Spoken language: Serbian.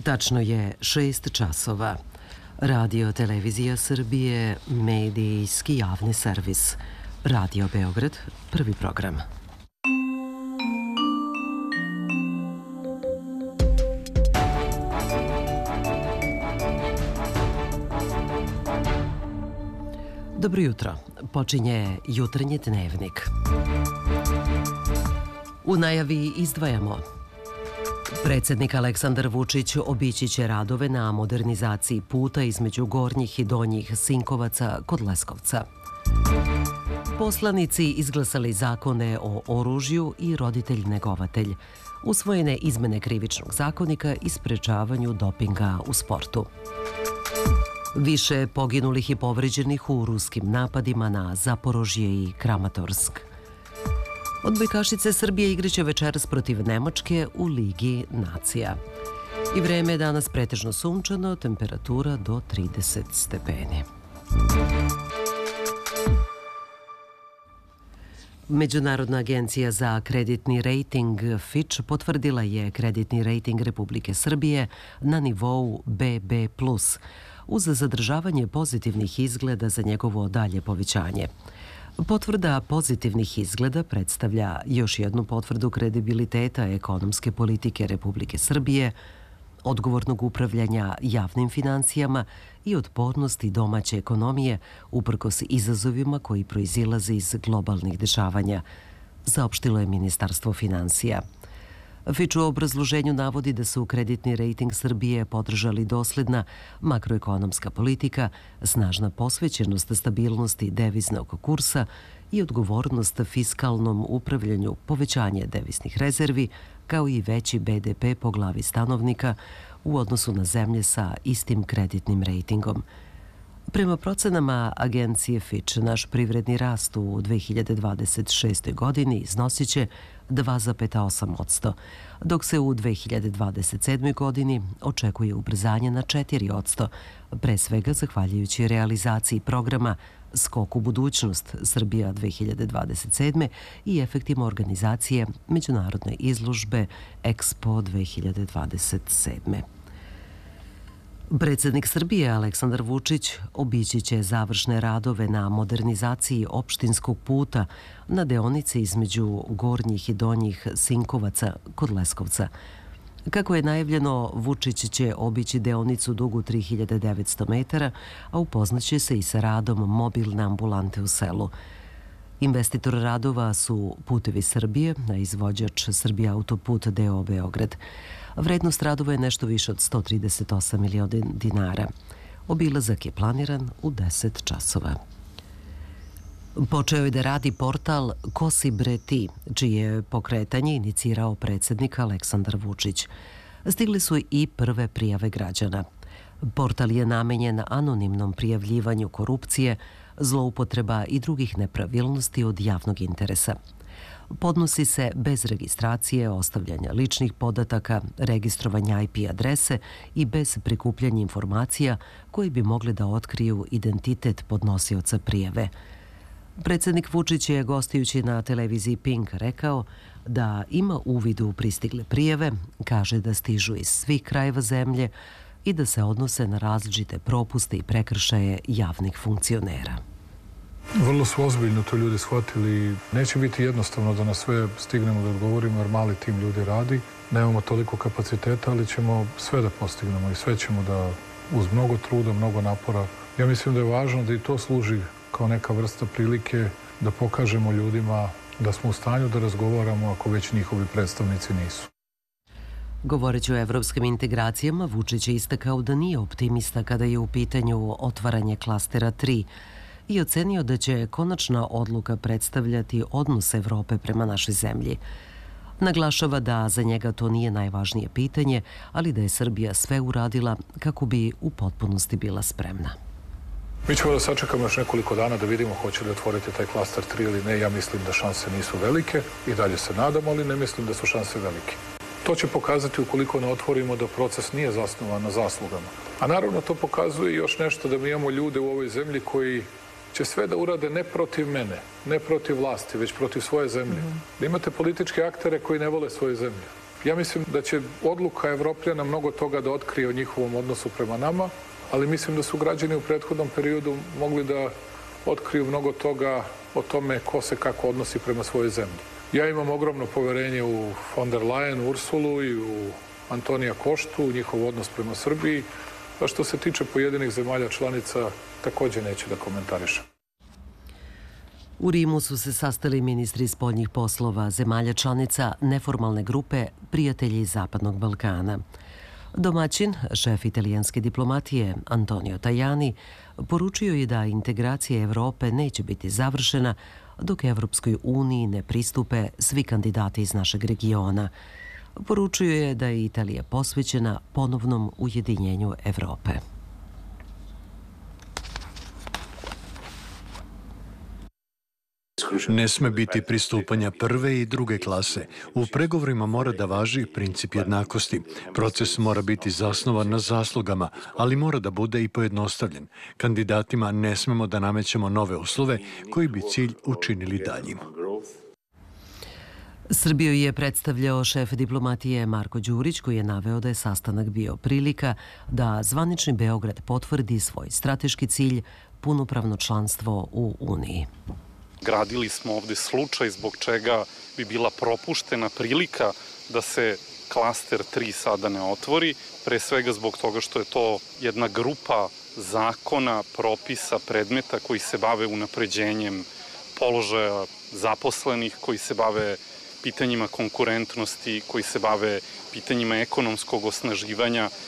Tačno je 6 časova. Radio Televizija Srbije, medijski javni servis. Radio Beograd, prvi program. Dobro jutro. Počinje jutarnji dnevnik. U najavi izdvajamo. Predsjednik Aleksandar Vučić obići će radove na modernizaciji puta između Gornjih i Donjih Sinkovaca kod Leskovca. Poslanici izglasali zakone o oružju i roditelj-negovatelj. Usvojene izmene krivičnog zakonika i sprečavanju dopinga u sportu. Više poginulih i povređenih u ruskim napadima na Zaporožje i Kramatorsk. Odbojkašice Srbije igraće večeras protiv Nemačke u Ligi nacija. I vreme je danas pretežno sunčano, temperatura do 30 stepeni. Međunarodna agencija za kreditni rejting Fitch potvrdila je kreditni rejting Republike Srbije na nivou BB+, uz zadržavanje pozitivnih izgleda za njegovo dalje povećanje. Potvrda pozitivnih izgleda predstavlja još jednu potvrdu kredibiliteta ekonomske politike Republike Srbije, odgovornog upravljanja javnim financijama i otpornosti domaće ekonomije uprkos izazovima koji proizilaze iz globalnih dešavanja, saopštilo je Ministarstvo finansija. Fitch u obrazloženju navodi da su kreditni rejting Srbije podržali dosledna makroekonomska politika, snažna posvećenost stabilnosti deviznog kursa i odgovornost fiskalnom upravljanju, povećanje deviznih rezervi, kao i veći BDP po glavi stanovnika u odnosu na zemlje sa istim kreditnim rejtingom. Prema procenama agencije Fitch, naš privredni rast u 2026. godini iznosit će 2,8%, dok se u 2027. godini očekuje ubrzanje na 4%, pre svega zahvaljujući realizaciji programa Skok u budućnost Srbija 2027. i efektima organizacije međunarodne izložbe Expo 2027. Predsjednik Srbije Aleksandar Vučić obići će završne radove na modernizaciji opštinskog puta na deonici između Gornjih i Donjih Sinkovaca kod Leskovca. Kako je najavljeno, Vučić će obići deonicu dugu 3900 metara, a upoznaće se i sa radom mobilne ambulante u selu. Investitor radova su Putevi Srbije, a izvođač Srbija autoput d.o. Beograd. Vrednost radova je nešto više od 138 miliona dinara. Obilazak je planiran u 10 časova. Počeo je da radi portal Ko si bre ti, čije je pokretanje inicirao predsjednik Aleksandar Vučić. Stigli su i prve prijave građana. Portal je namenjen anonimnom prijavljivanju korupcije, zloupotreba i drugih nepravilnosti od javnog interesa. Podnosi se bez registracije, ostavljanja ličnih podataka, registrovanja IP adrese i bez prikupljanja informacija koje bi mogle da otkriju identitet podnosioca prijave. Predsjednik Vučić je, gostujući na televiziji Pink, rekao da ima uvid u pristigle prijave, kaže da stižu iz svih krajeva zemlje i da se odnose na različite propuste i prekršaje javnih funkcionera. Vrlo su ozbiljno to ljudi shvatili. Neće biti jednostavno da na sve stignemo da odgovorimo, jer mali tim ljudi radi. Nemamo toliko kapaciteta, ali ćemo sve da postignemo i sve ćemo da uz mnogo truda, mnogo napora. Ja mislim da je važno da i to služi kao neka vrsta prilike da pokažemo ljudima da smo u stanju da razgovaramo ako već njihovi predstavnici nisu. Govoreći o evropskim integracijama, Vučić je istakao da nije optimista kada je u pitanju otvaranje klastera 3 i ocenio da će konačna odluka predstavljati odnos Evrope prema našoj zemlji. Naglašava da za njega to nije najvažnije pitanje, ali da je Srbija sve uradila kako bi u potpunosti bila spremna. Mi ćemo da sačekamo još nekoliko dana da vidimo hoće li otvoriti taj klaster 3 ili ne. Ja mislim da šanse nisu velike i dalje se nadamo, ali ne mislim da su šanse velike. To će pokazati ukoliko ne otvorimo da proces nije zasnovan na zaslugama. A naravno to pokazuje još nešto, da mi imamo ljude u ovoj zemlji koji će sve da urade ne protiv mene, ne protiv vlasti, već protiv svoje zemlje. Da imate političke aktere koji ne vole svoje zemlje. Ja mislim da će odluka Evropljana mnogo toga da otkrije o njihovom odnosu prema nama, ali mislim da su građani u prethodnom periodu mogli da otkriju mnogo toga o tome ko se kako odnosi prema svojoj zemlji. Ja imam ogromno poverenje u von der Leyen, Ursulu i u Antonija Koštu, u njihov odnos prema Srbiji, a što se tiče pojedinih zemalja članica, takođe neću da komentarišem. U Rimu su se sastali ministri spoljnih poslova zemalja članica neformalne grupe Prijatelji Zapadnog Balkana. Domaćin, šef italijanske diplomatije Antonio Tajani, poručio je da integracija Evrope neće biti završena dok Evropskoj uniji ne pristupe svi kandidati iz našeg regiona. Poručio je da je Italija posvećena ponovnom ujedinjenju Evrope. Ne sme biti pristupanja prve i druge klase. U pregovorima mora da važi princip jednakosti. Proces mora biti zasnovan na zaslugama, ali mora da bude i pojednostavljen. Kandidatima ne smemo da namećemo nove uslove koji bi cilj učinili daljim. Srbiju je predstavljao šef diplomatije Marko Đurić, koji je naveo da je sastanak bio prilika da zvanični Beograd potvrdi svoj strateški cilj punopravno članstvo u Uniji. Gradili smo ovde slučaj zbog čega bi bila propuštena prilika da se klaster 3 sada ne otvori, pre svega zbog toga što je to jedna grupa zakona, propisa, predmeta koji se bave unapređenjem položaja zaposlenih, koji se bave pitanjima konkurentnosti, koji se bave pitanjima ekonomskog osnaživanja